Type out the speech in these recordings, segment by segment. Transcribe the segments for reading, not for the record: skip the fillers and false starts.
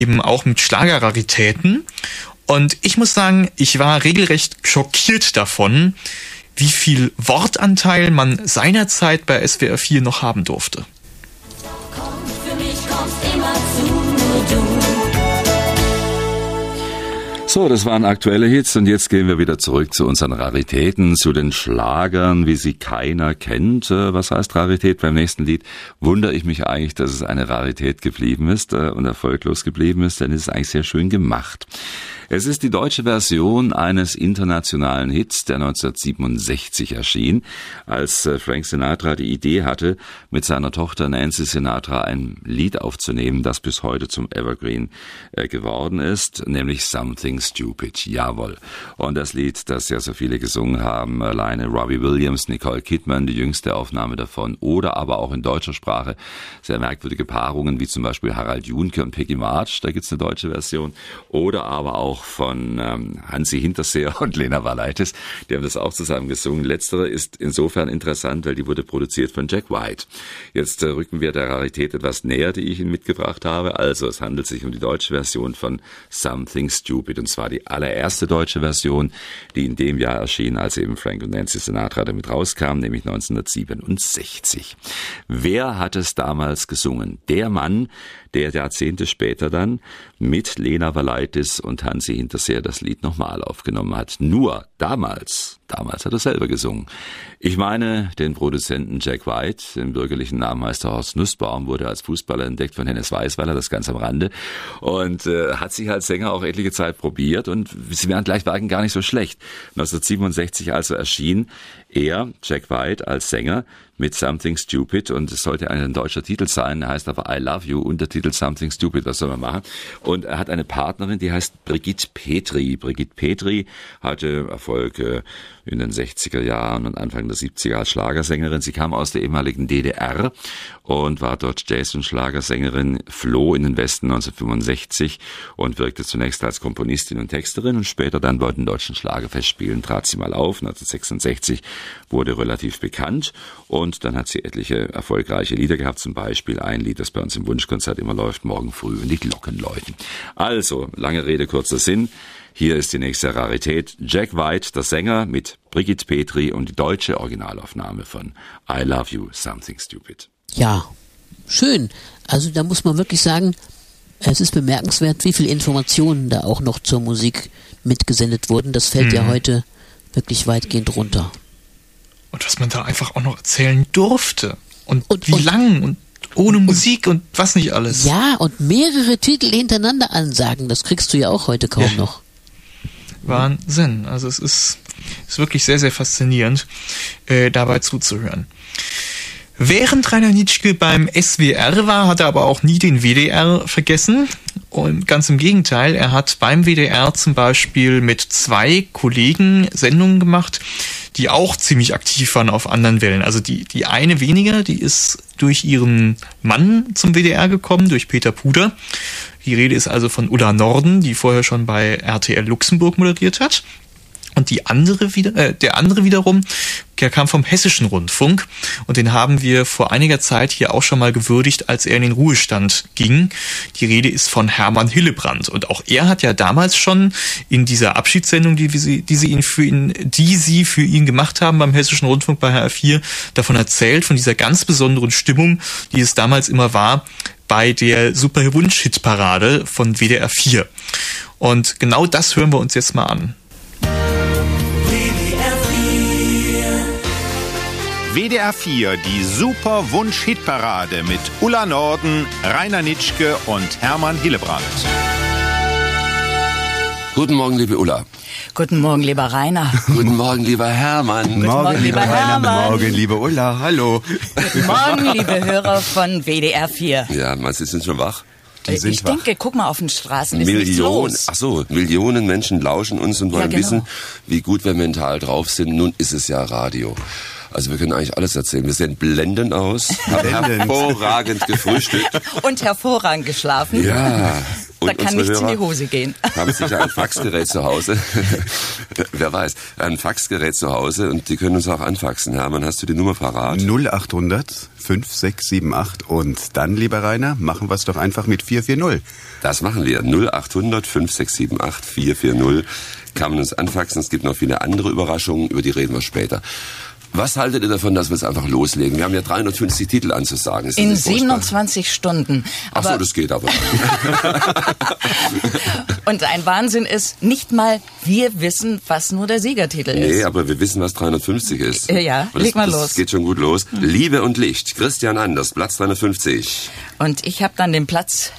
eben auch mit Schlagerraritäten. Und ich muss sagen, ich war regelrecht schockiert davon, wie viel Wortanteil man seinerzeit bei SWR 4 noch haben durfte. Für mich kommst immer zu, nur du. So, das waren aktuelle Hits und jetzt gehen wir wieder zurück zu unseren Raritäten, zu den Schlagern, wie sie keiner kennt. Was heißt Rarität beim nächsten Lied? Wundere ich mich eigentlich, dass es eine Rarität geblieben ist und erfolglos geblieben ist, denn es ist eigentlich sehr schön gemacht. Es ist die deutsche Version eines internationalen Hits, der 1967 erschien, als Frank Sinatra die Idee hatte, mit seiner Tochter Nancy Sinatra ein Lied aufzunehmen, das bis heute zum Evergreen geworden ist, nämlich Something Stupid. Jawohl. Und das Lied, das ja so viele gesungen haben, alleine Robbie Williams, Nicole Kidman, die jüngste Aufnahme davon, oder aber auch in deutscher Sprache sehr merkwürdige Paarungen, wie zum Beispiel Harald Junke und Peggy March, da gibt's eine deutsche Version, oder aber auch von Hansi Hinterseer und Lena Valaitis, die haben das auch zusammen gesungen. Letztere ist insofern interessant, weil die wurde produziert von Jack White. Jetzt rücken wir der Rarität etwas näher, die ich Ihnen mitgebracht habe. Also es handelt sich um die deutsche Version von Something Stupid, und zwar die allererste deutsche Version, die in dem Jahr erschien, als eben Frank und Nancy Sinatra damit rauskamen, nämlich 1967. Wer hat es damals gesungen? Der Mann, der Jahrzehnte später dann mit Lena Valaitis und Hansi Hinterseer das Lied nochmal aufgenommen hat. Nur damals hat er selber gesungen. Ich meine den Produzenten Jack White, den bürgerlichen Namen heißt er Horst Nussbaum, wurde als Fußballer entdeckt von Hennes Weißweiler, das ganz am Rande, und hat sich als Sänger auch etliche Zeit probiert, und sie wären gleichwohl gar nicht so schlecht. 1967 also erschien er, Jack White, als Sänger mit Something Stupid, und es sollte ein deutscher Titel sein, er heißt aber I Love You, Untertitel Something Stupid, was soll man machen? Und er hat eine Partnerin, die heißt Brigitte Petri. Brigitte Petri hatte Erfolge in den 60er Jahren und Anfang der 70er als Schlagersängerin. Sie kam aus der ehemaligen DDR und war dort Jazz- und Schlagersängerin, floh in den Westen 1965 und wirkte zunächst als Komponistin und Texterin und später dann bei den Deutschen Schlagerfestspielen trat sie mal auf. 1966 wurde relativ bekannt und dann hat sie etliche erfolgreiche Lieder gehabt, zum Beispiel ein Lied, das bei uns im Wunschkonzert immer läuft, morgen früh, wenn die Glocken läuten. Also, lange Rede, kurzer Sinn. Hier ist die nächste Rarität. Jack White, der Sänger, mit Brigitte Petri und die deutsche Originalaufnahme von I Love You, Something Stupid. Ja, schön. Also da muss man wirklich sagen, es ist bemerkenswert, wie viel Informationen da auch noch zur Musik mitgesendet wurden. Das fällt ja heute wirklich weitgehend runter. Und was man da einfach auch noch erzählen durfte. Und wie lang und ohne Musik und was nicht alles. Ja, und mehrere Titel hintereinander ansagen, das kriegst du ja auch heute kaum noch. Wahnsinn. Also es ist wirklich sehr, sehr faszinierend, dabei zuzuhören. Während Rainer Nitschke beim SWR war, hat er aber auch nie den WDR vergessen. Und ganz im Gegenteil, er hat beim WDR zum Beispiel mit 2 Kollegen Sendungen gemacht, die auch ziemlich aktiv waren auf anderen Wellen. Also die eine weniger, die ist durch ihren Mann zum WDR gekommen, durch Peter Puder. Die Rede ist also von Ulla Norden, die vorher schon bei RTL Luxemburg moderiert hat. Und der andere wiederum, der kam vom Hessischen Rundfunk, und den haben wir vor einiger Zeit hier auch schon mal gewürdigt, als er in den Ruhestand ging. Die Rede ist von Hermann Hillebrand, und auch er hat ja damals schon in dieser Abschiedssendung, die sie für ihn gemacht haben beim Hessischen Rundfunk bei HR4, davon erzählt, von dieser ganz besonderen Stimmung, die es damals immer war bei der Super-Wunsch-Hitparade von WDR 4. Und genau das hören wir uns jetzt mal an. WDR 4, die Super-Wunsch-Hitparade mit Ulla Norden, Rainer Nitschke und Hermann Hillebrand. Guten Morgen, liebe Ulla. Guten Morgen, lieber Rainer. Guten Morgen, lieber Hermann. Guten Morgen, lieber Hermann. Guten Morgen, liebe Ulla. Hallo. Guten Morgen, liebe Hörer von WDR 4. Ja, meinst du, Sie sind schon wach? Ich denke, guck mal auf den Straßen, ist nichts los. Ach so, Millionen Menschen lauschen uns und wollen wissen, wie gut wir mental drauf sind. Nun ist es ja Radio. Also wir können eigentlich alles erzählen. Wir sehen blendend aus, haben hervorragend gefrühstückt. Und hervorragend geschlafen. Ja, Da kann nichts in die Hose gehen. Haben sicher ein Faxgerät zu Hause. Wer weiß, ein Faxgerät zu Hause und die können uns auch anfaxen. Hermann, hast du die Nummer parat? 0800 5678 und dann, lieber Rainer, machen wir es doch einfach mit 440. Das machen wir. 0800 5678 440 kann man uns anfaxen. Es gibt noch viele andere Überraschungen, über die reden wir später. Was haltet ihr davon, dass wir es einfach loslegen? Wir haben ja 350 Titel anzusagen. Ist in 27 Stunden. Ach so, das geht aber. Und ein Wahnsinn ist, nicht mal wir wissen, was nur der Siegertitel ist. Nee, aber wir wissen, was 350 ist. Ja, leg mal los. Das geht schon gut los. Liebe und Licht, Christian Anders, Platz 350. Und ich habe dann den Platz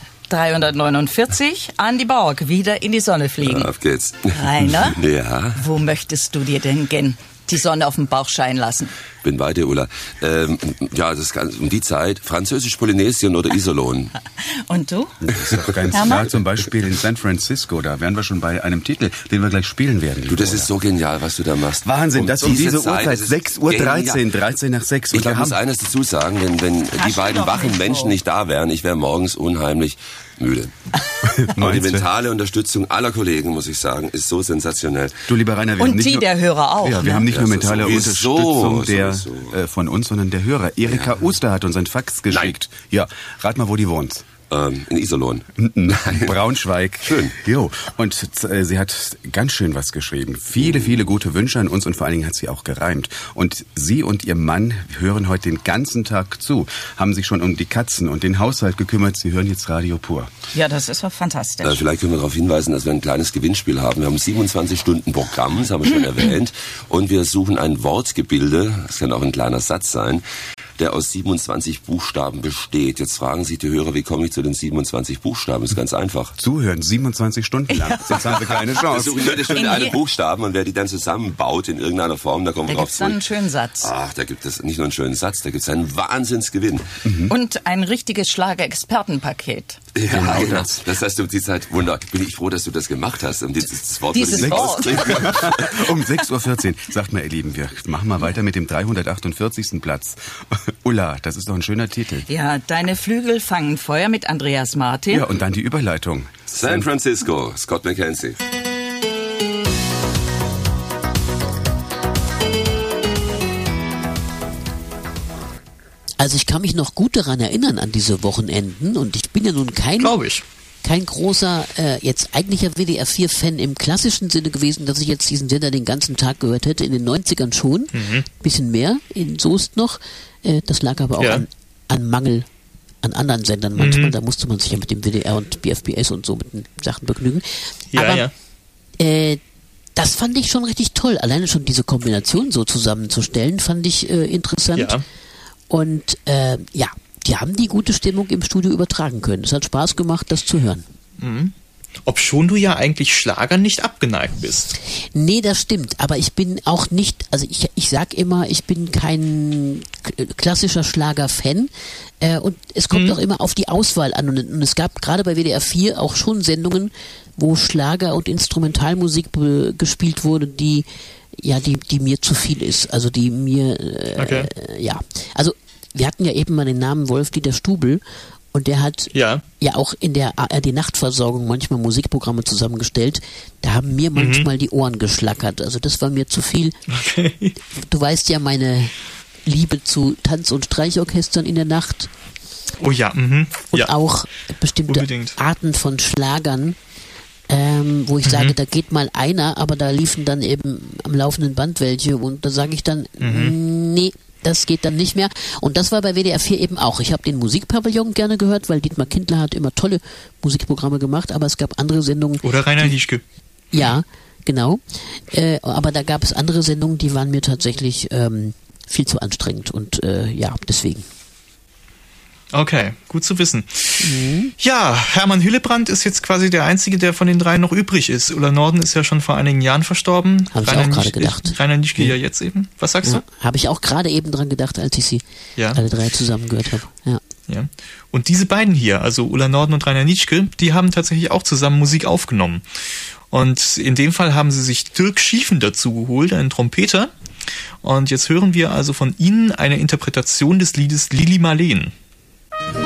349, Andi Borg, wieder in die Sonne fliegen. Auf geht's. Rainer, ja? Wo möchtest du dir denn gern die Sonne auf dem Bauch scheinen lassen? Bin bei dir, Ulla. Ja, das kann um die Zeit Französisch-Polynesien oder Iserlohn. Und du? Das ist doch ganz klar, zum Beispiel in San Francisco, da wären wir schon bei einem Titel, den wir gleich spielen werden. Du, das ist so genial, was du da machst. Wahnsinn, das um diese Uhrzeit, 6:13 Uhr, 13 nach 6. Ich muss eines dazu sagen, wenn die beiden wachen Menschen nicht da wären, ich wäre morgens unheimlich müde. Aber die mentale Unterstützung aller Kollegen, muss ich sagen, ist so sensationell. Du, lieber Rainer, wir und haben nicht die, der Hörer auch. Ja, wir haben nicht nur mentale Unterstützung sowieso. Von uns, sondern der Hörer. Erika Oster hat uns ein Fax geschickt. Nein. Ja, rat mal, wo die wohnt. In Iserlohn. Braunschweig. Schön. Jo. Und sie hat ganz schön was geschrieben. Viele gute Wünsche an uns und vor allen Dingen hat sie auch gereimt. Und sie und ihr Mann hören heute den ganzen Tag zu, haben sich schon um die Katzen und den Haushalt gekümmert. Sie hören jetzt Radio Pur. Ja, das ist doch fantastisch. Vielleicht können wir darauf hinweisen, dass wir ein kleines Gewinnspiel haben. Wir haben 27 Stunden Programm, das haben wir schon erwähnt. Und wir suchen ein Wortgebilde, das kann auch ein kleiner Satz sein, der aus 27 Buchstaben besteht. Jetzt fragen sich die Hörer, wie komme ich zu den 27 Buchstaben? Das ist ganz einfach. Zuhören, 27 Stunden lang. Sonst haben wir keine Chance. Wir suchen jede Stunde alle Buchstaben und wer die dann zusammenbaut in irgendeiner Form, da kommen wir drauf zurück. Da gibt's dann einen schönen Satz. Ach, da gibt es nicht nur einen schönen Satz, da gibt es einen Wahnsinnsgewinn. Und ein richtiges Schlager-Expertenpaket. Ja, genau. Das heißt, um die Zeit, bin ich froh, dass du das gemacht hast. Um dieses Wort um 6:14 Uhr. Sagt mal, ihr Lieben, wir machen mal weiter mit dem 348. Platz. Ulla, das ist doch ein schöner Titel. Ja, Deine Flügel fangen Feuer mit Andreas Martin. Ja, und dann die Überleitung. San Francisco, Scott McKenzie. Also ich kann mich noch gut daran erinnern an diese Wochenenden und ich bin ja nun kein großer, jetzt eigentlicher WDR 4-Fan im klassischen Sinne gewesen, dass ich jetzt diesen Sender den ganzen Tag gehört hätte. In den 90ern schon, bisschen mehr, in Soest noch. Das lag aber auch an Mangel an anderen Sendern manchmal. Da musste man sich ja mit dem WDR und BFBS und so mit den Sachen begnügen. Aber das fand ich schon richtig toll. Alleine schon diese Kombination so zusammenzustellen, fand ich interessant. Ja. Und die haben die gute Stimmung im Studio übertragen können. Es hat Spaß gemacht, das zu hören. Obschon du ja eigentlich Schlager nicht abgeneigt bist. Nee, das stimmt. Aber ich bin auch nicht, also ich sag immer, ich bin kein klassischer Schlager-Fan. Und es kommt auch immer auf die Auswahl an. Und es gab gerade bei WDR 4 auch schon Sendungen, wo Schlager und Instrumentalmusik gespielt wurde, die mir zu viel ist. Also die mir, Also wir hatten ja eben mal den Namen Wolf-Dieter Stubel und der hat ja auch in der ARD-Nachtversorgung manchmal Musikprogramme zusammengestellt. Da haben mir manchmal die Ohren geschlackert. Also das war mir zu viel. Okay. Du weißt ja meine Liebe zu Tanz- und Streichorchestern in der Nacht. Oh ja. Und auch bestimmte Arten von Schlagern. Wo ich sage, da geht mal einer, aber da liefen dann eben am laufenden Band welche und da sage ich dann, nee, das geht dann nicht mehr. Und das war bei WDR 4 eben auch. Ich habe den Musikpavillon gerne gehört, weil Dietmar Kindler hat immer tolle Musikprogramme gemacht, aber es gab andere Sendungen. Oder Rainer Lischke. Ja, genau. Aber da gab es andere Sendungen, die waren mir tatsächlich viel zu anstrengend und deswegen. Okay, gut zu wissen. Ja, Hermann Hillebrand ist jetzt quasi der Einzige, der von den drei noch übrig ist. Ulla Norden ist ja schon vor einigen Jahren verstorben. Habe ich auch gerade gedacht. Rainer Nischke ja jetzt eben. Was sagst du? Habe ich auch gerade eben dran gedacht, als ich sie alle drei zusammen gehört habe. Ja. Und diese beiden hier, also Ulla Norden und Rainer Nitschke, die haben tatsächlich auch zusammen Musik aufgenommen. Und in dem Fall haben sie sich Dirk Schiefen dazu geholt, einen Trompeter. Und jetzt hören wir also von ihnen eine Interpretation des Liedes Lili Marleen.